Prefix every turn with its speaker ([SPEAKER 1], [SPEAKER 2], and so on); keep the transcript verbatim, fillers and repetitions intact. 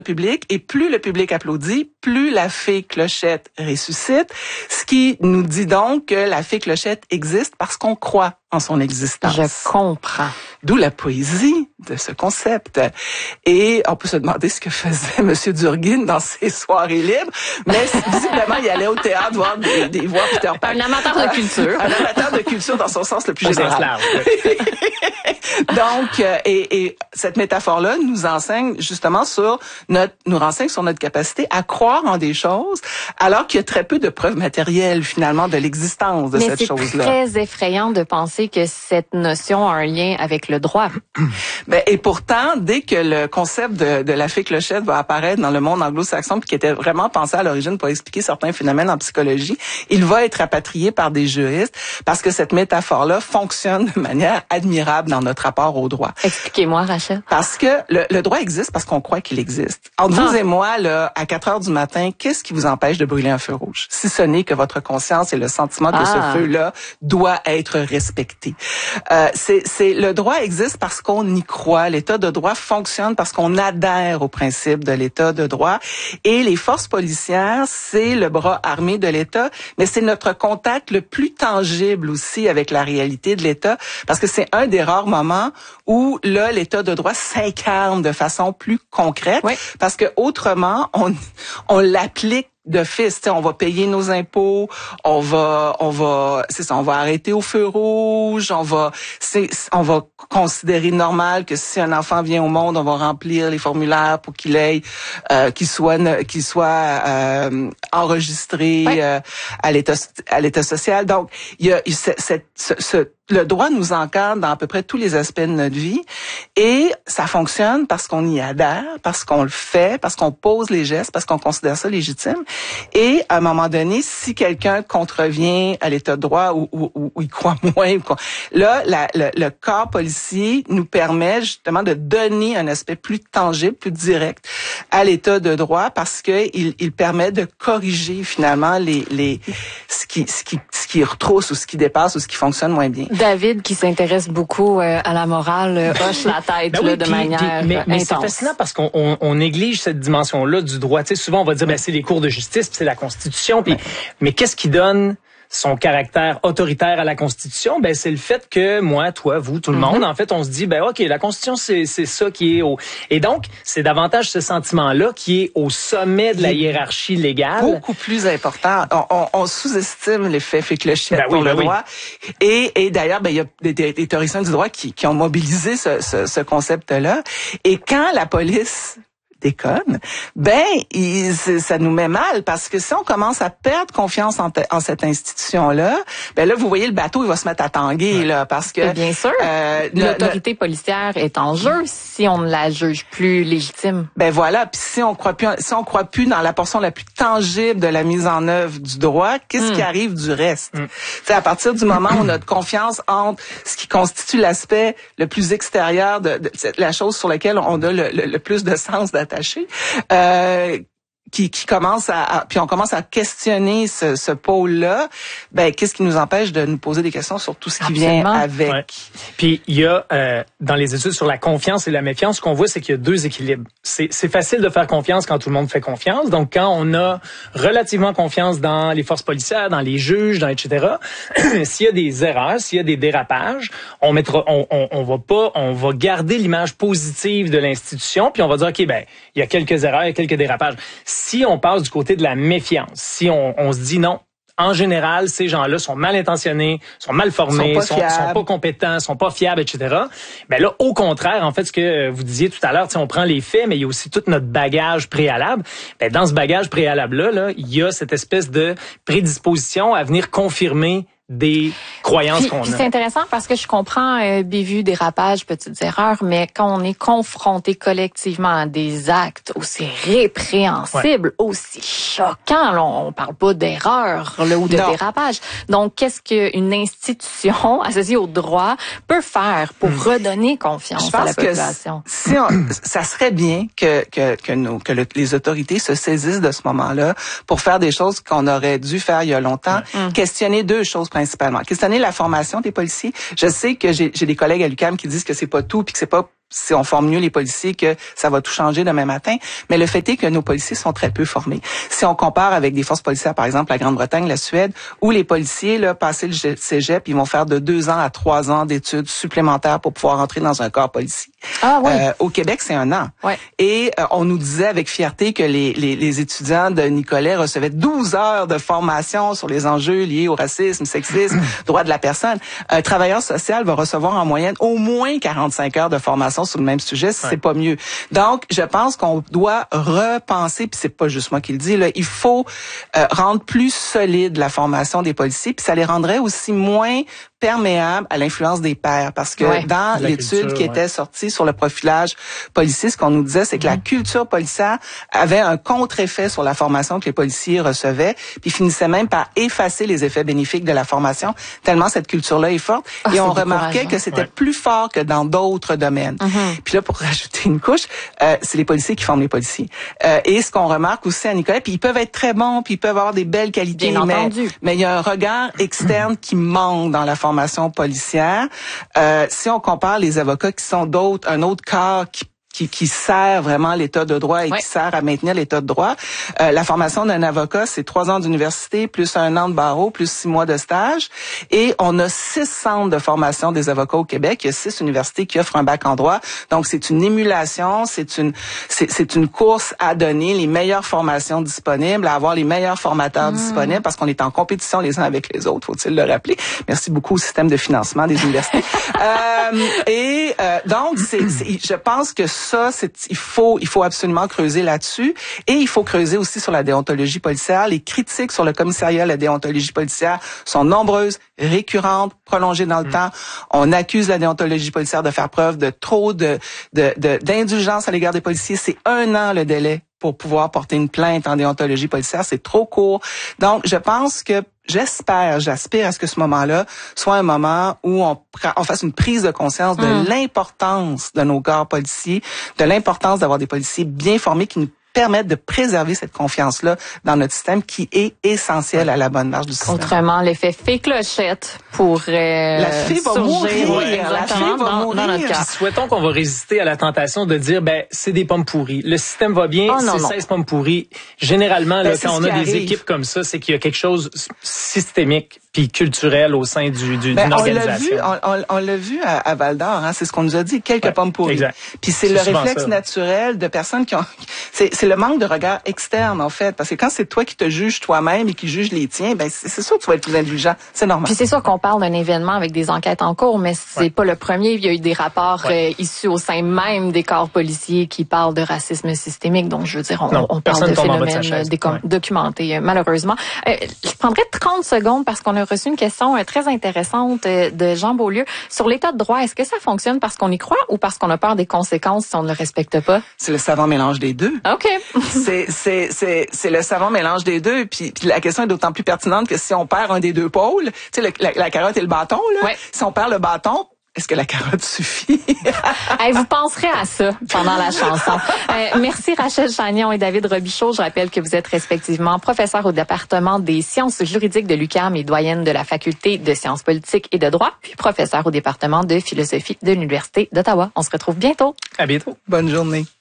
[SPEAKER 1] public, et plus le public applaudit, plus la fée Clochette ressuscite, ce qui nous dit donc que la fée Clochette existe parce qu'on croit en son existence.
[SPEAKER 2] Je comprends.
[SPEAKER 1] D'où la poésie de ce concept. Et on peut se demander ce que faisait Monsieur Durguin dans ses soirées libres, mais visiblement, il allait au théâtre voir des, des voir Peter Pan.
[SPEAKER 2] Un amateur de culture.
[SPEAKER 1] Un amateur de culture dans son sens le plus
[SPEAKER 3] Au
[SPEAKER 1] général.
[SPEAKER 3] sens large, oui.
[SPEAKER 1] Donc, euh, et, et cette métaphore-là nous enseigne justement sur notre, nous renseigne sur notre capacité à croire en des choses, alors qu'il y a très peu de preuves matérielles finalement de l'existence de
[SPEAKER 2] Mais
[SPEAKER 1] cette chose-là.
[SPEAKER 2] Mais c'est très effrayant de penser que cette notion a un lien avec le droit.
[SPEAKER 1] Ben, et pourtant, dès que le concept de, de la fée Clochette va apparaître dans le monde anglo-saxon, puis qui était vraiment pensé à l'origine pour expliquer certains phénomènes en psychologie, il va être rapatrié par des juristes parce que cette métaphore-là fonctionne de manière admirable dans notre rapport au droit.
[SPEAKER 2] Expliquez-moi, Rachel.
[SPEAKER 1] Parce que le, le droit existe parce qu'on croit qu'il existe. Entre ah. vous et moi, là, à quatre heures du matin, qu'est-ce qui vous empêche de brûler un feu rouge? Si ce n'est que votre conscience et le sentiment que ah. ce feu-là doit être respecté. Euh, c'est, c'est, le droit existe parce qu'on y croit. L'état de droit fonctionne parce qu'on adhère au principe de l'état de droit. Et les forces policières, c'est le bras armé de l'État, mais c'est notre contact le plus tangible aussi avec la réalité de l'État, parce que c'est un des rares moments où là, l'état de droit s'incarne de façon plus concrète, oui. Parce que autrement, on, on l'applique d'office, tu sais, on va payer nos impôts, on va, on va, c'est ça, on va arrêter au feu rouge, on va, c'est, on va considérer normal que si un enfant vient au monde, on va remplir les formulaires pour qu'il ait, euh, qu'il soit, qu'il soit euh, enregistré oui. euh, à l'état, à l'état social. Donc, il y a cette, cette, ce, ce le droit nous encadre dans à peu près tous les aspects de notre vie et ça fonctionne parce qu'on y adhère, parce qu'on le fait, parce qu'on pose les gestes, parce qu'on considère ça légitime. Et à un moment donné, si quelqu'un contrevient à l'état de droit ou, ou, ou, ou il croit moins, là, la, le, le corps policier nous permet justement de donner un aspect plus tangible, plus direct à l'état de droit parce que il, il permet de corriger finalement les, les ce qui, ce qui, ce qui retrousse ou ce qui dépasse ou ce qui fonctionne moins bien.
[SPEAKER 2] David, qui s'intéresse beaucoup euh, à la morale, euh, hoche la tête ben là, oui, de
[SPEAKER 3] puis,
[SPEAKER 2] manière
[SPEAKER 3] puis, mais,
[SPEAKER 2] intense.
[SPEAKER 3] Mais c'est fascinant parce qu'on on, on néglige cette dimension-là du droit. Tu sais, souvent, on va dire, ben, c'est les cours de justice, puis c'est la Constitution. Puis, ouais. Mais qu'est-ce qui donne son caractère autoritaire à la Constitution? Ben, c'est le fait que moi, toi, vous, tout le mm-hmm. monde, en fait, on se dit, ben, OK, la Constitution, c'est, c'est ça qui est au... Et donc, c'est davantage ce sentiment-là qui est au sommet de la hiérarchie légale.
[SPEAKER 1] Beaucoup plus important. On, on, on sous-estime l'effet fée Clochette ben oui, pour ben le droit. Oui. Et, et d'ailleurs, ben, il y a des, des, des théoriciens du droit qui, qui ont mobilisé ce, ce, ce concept-là. Et quand la police déconne, ben il, ça nous met mal parce que si on commence à perdre confiance en, te, en cette institution-là, ben là vous voyez le bateau il va se mettre à tanguer ouais. là parce que
[SPEAKER 2] et bien sûr euh, l'autorité le, policière est en jeu si on ne la juge plus légitime.
[SPEAKER 1] Ben voilà, puis si on croit plus si on croit plus dans la portion la plus tangible de la mise en œuvre du droit, qu'est-ce mm. qui arrive du reste? Mm. C'est à partir du moment où notre confiance entre ce qui constitue l'aspect le plus extérieur de, de, de la chose sur laquelle on a le, le, le plus de sens d'attachement attaché, euh, qui, qui commence à, à, puis on commence à questionner ce, ce pôle-là, ben qu'est-ce qui nous empêche de nous poser des questions sur tout ce qui Absolument. Vient avec.
[SPEAKER 3] Ouais. Puis il y a euh, dans les études sur la confiance et la méfiance, ce qu'on voit, c'est qu'il y a deux équilibres. C'est, c'est facile de faire confiance quand tout le monde fait confiance. Donc quand on a relativement confiance dans les forces policières, dans les juges, dans et cetera. S'il y a des erreurs, s'il y a des dérapages, on mettra, on, on, on va pas, on va garder l'image positive de l'institution, puis on va dire ok ben il y a quelques erreurs, il y a quelques dérapages. Si on passe du côté de la méfiance, si on, on se dit non, en général, ces gens-là sont mal intentionnés, sont mal formés, sont pas, sont, sont pas compétents, sont pas fiables, et cetera. Ben là, au contraire, en fait, ce que vous disiez tout à l'heure, on prend les faits, mais il y a aussi tout notre bagage préalable. Ben, dans ce bagage préalable-là, là, il y a cette espèce de prédisposition à venir confirmer des croyances
[SPEAKER 2] puis,
[SPEAKER 3] qu'on
[SPEAKER 2] puis
[SPEAKER 3] a.
[SPEAKER 2] C'est intéressant parce que je comprends euh, bévues, dérapages, petites erreurs, mais quand on est confronté collectivement à des actes aussi répréhensibles, ouais. aussi choquants, là, on parle pas d'erreur là, ou de non. dérapage. Donc, qu'est-ce qu'une institution associée au droit peut faire pour hum. redonner confiance à la population?
[SPEAKER 1] Que si on, ça serait bien que que que, nos, que le, les autorités se saisissent de ce moment-là pour faire des choses qu'on aurait dû faire il y a longtemps. Hum. Questionner deux choses principalement. Questionner la formation des policiers. Je sais que j'ai, j'ai des collègues à l'U Q A M qui disent que c'est pas tout puis que c'est pas si on forme mieux les policiers que ça va tout changer demain matin. Mais le fait est que nos policiers sont très peu formés. Si on compare avec des forces policières, par exemple, la Grande-Bretagne, la Suède, où les policiers, là, passé le cégep, ils vont faire de deux ans à trois ans d'études supplémentaires pour pouvoir entrer dans un corps policier.
[SPEAKER 2] Ah oui.
[SPEAKER 1] Euh, au Québec, c'est un an.
[SPEAKER 2] Ouais.
[SPEAKER 1] Et euh, on nous disait avec fierté que les, les, les étudiants de Nicolet recevaient douze heures de formation sur les enjeux liés au racisme, sexisme, droits de la personne. Un travailleur social va recevoir en moyenne au moins quarante-cinq heures de formation sur le même sujet, si ouais. c'est pas mieux. Donc, je pense qu'on doit repenser, puis c'est pas juste moi qui le dis, là, il faut euh, rendre plus solide la formation des policiers, puis ça les rendrait aussi moins perméable à l'influence des pairs, parce que ouais, dans l'étude culture, qui était ouais. sortie sur le profilage policier, ce qu'on nous disait, c'est que mmh. la culture policière avait un contre-effet sur la formation que les policiers recevaient, puis finissait même par effacer les effets bénéfiques de la formation, tellement cette culture-là est forte. Oh, et on remarquait que c'était ouais. plus fort que dans d'autres domaines. Mmh. Puis là, pour rajouter une couche, euh, c'est les policiers qui forment les policiers. Euh, et ce qu'on remarque aussi à Nicolet, puis ils peuvent être très bons, puis ils peuvent avoir des belles qualités,
[SPEAKER 2] Bien
[SPEAKER 1] mais,
[SPEAKER 2] entendu.
[SPEAKER 1] mais il y a un regard externe qui manque dans la formation formation policière. Euh, si on compare les avocats qui sont d'autres, un autre corps qui Qui, qui sert vraiment l'État de droit et ouais. qui sert à maintenir l'État de droit. Euh, la formation d'un avocat, c'est trois ans d'université, plus un an de barreau, plus six mois de stage. Et on a six centres de formation des avocats au Québec. Il y a six universités qui offrent un bac en droit. Donc, c'est une émulation, c'est une c'est, c'est une course à donner les meilleures formations disponibles, à avoir les meilleurs formateurs mmh. disponibles, parce qu'on est en compétition les uns avec les autres, faut-il le rappeler. Merci beaucoup au système de financement des universités. euh, et euh, donc, c'est, c'est, je pense que ça, c'est, il faut, il faut absolument creuser là-dessus. Et il faut creuser aussi sur la déontologie policière. Les critiques sur le commissariat, la déontologie policière sont nombreuses, récurrentes, prolongées dans le mmh. temps. On accuse la déontologie policière de faire preuve de trop de, de, de, d'indulgence à l'égard des policiers. C'est un an le délai pour pouvoir porter une plainte en déontologie policière. C'est trop court. Donc, je pense que J'espère, j'aspire à ce que ce moment-là soit un moment où on, on fasse une prise de conscience de mmh. l'importance de nos corps policiers, de l'importance d'avoir des policiers bien formés qui nous permettent de préserver cette confiance-là dans notre système qui est essentielle à la bonne marche du système.
[SPEAKER 2] Autrement, l'effet fée clochette pourrait
[SPEAKER 1] La fée va
[SPEAKER 2] surgir,
[SPEAKER 1] mourir.
[SPEAKER 2] Ouais,
[SPEAKER 1] la fée va
[SPEAKER 2] dans,
[SPEAKER 1] mourir.
[SPEAKER 2] Dans notre cas.
[SPEAKER 3] Puis souhaitons qu'on va résister à la tentation de dire, ben, c'est des pommes pourries. Le système va bien, oh, non, c'est non. seize pommes pourries. Généralement, ben, là, quand on a des arrive. équipes comme ça, c'est qu'il y a quelque chose systémique puis culturel au sein du, du,
[SPEAKER 1] ben,
[SPEAKER 3] d'une
[SPEAKER 1] on
[SPEAKER 3] organisation.
[SPEAKER 1] L'a vu, on, on, on l'a vu à, à Val-d'Or, hein, c'est ce qu'on nous a dit, quelques ouais, pommes pourries. Exact. Puis c'est, c'est le réflexe ça. naturel de personnes qui ont... C'est, c'est le manque de regard externe, en fait, parce que quand c'est toi qui te juges toi-même et qui juge les tiens, ben c'est, c'est sûr que tu vas être plus indulgent, c'est normal.
[SPEAKER 2] Puis c'est sûr qu'on parle d'un événement avec des enquêtes en cours, mais c'est ouais. pas le premier. Il y a eu des rapports ouais. euh, issus au sein même des corps policiers qui parlent de racisme systémique, donc je veux dire, on,
[SPEAKER 3] non,
[SPEAKER 2] on parle de phénomènes
[SPEAKER 3] de
[SPEAKER 2] décom- ouais. documentés, euh, malheureusement. Euh, je prendrais trente secondes parce qu'on a reçu une question très intéressante de Jean Beaulieu. Sur l'état de droit, est-ce que ça fonctionne parce qu'on y croit ou parce qu'on a peur des conséquences si on ne le respecte pas?
[SPEAKER 1] C'est le savant mélange des deux.
[SPEAKER 2] OK.
[SPEAKER 1] c'est, c'est, c'est, c'est le savant mélange des deux. Puis, puis la question est d'autant plus pertinente que si on perd un des deux pôles, tu sais, le, la, la carotte et le bâton, là,
[SPEAKER 2] ouais.
[SPEAKER 1] si on perd le bâton, est-ce que la carotte suffit?
[SPEAKER 2] Hey, vous penserez à ça pendant la chanson. Euh, merci Rachel Chagnon et David Robichaud. Je rappelle que vous êtes respectivement professeur au département des sciences juridiques de l'U Q A M et doyenne de la faculté de sciences politiques et de droit, puis professeur au département de philosophie de l'Université d'Ottawa. On se retrouve bientôt.
[SPEAKER 3] À bientôt.
[SPEAKER 1] Bonne journée.